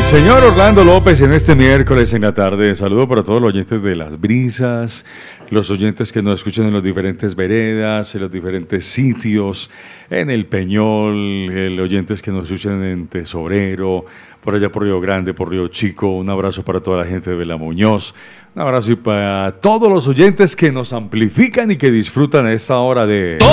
Señor Orlando López, en este miércoles en la tarde, saludo para todos los oyentes de Las Brisas, los oyentes que nos escuchan en las diferentes veredas, en los diferentes sitios, en El Peñol, los oyentes que nos escuchan en Tesorero, por allá por Río Grande, por Río Chico. Un abrazo para toda la gente de Vela Muñoz, un abrazo y para todos los oyentes que nos amplifican y que disfrutan a esta hora de...